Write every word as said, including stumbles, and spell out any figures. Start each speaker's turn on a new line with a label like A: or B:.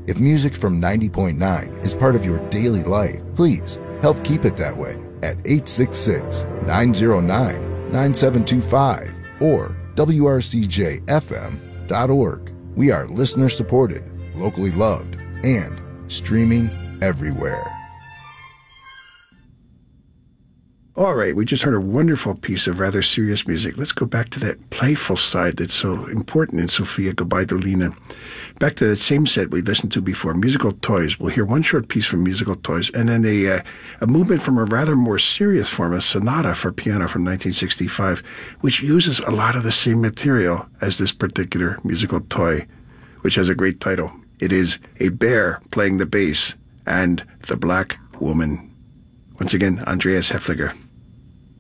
A: If music from ninety point nine is part of your daily life, please help keep it that way at eight six six, nine zero nine, nine seven two five or W R C J F M dot org. We are listener supported, locally loved, and streaming everywhere.
B: All right, we just heard a wonderful piece of rather serious music. Let's go back to that playful side that's so important in Sofia Gubaidulina. Back to that same set we listened to before, Musical Toys. We'll hear one short piece from Musical Toys, and then a, uh, a movement from a rather more serious form, a sonata for piano from nineteen sixty-five, which uses a lot of the same material as this particular musical toy, which has a great title. It is A Bear Playing the Bass and the Black Woman. Once again, Andreas Hefliger.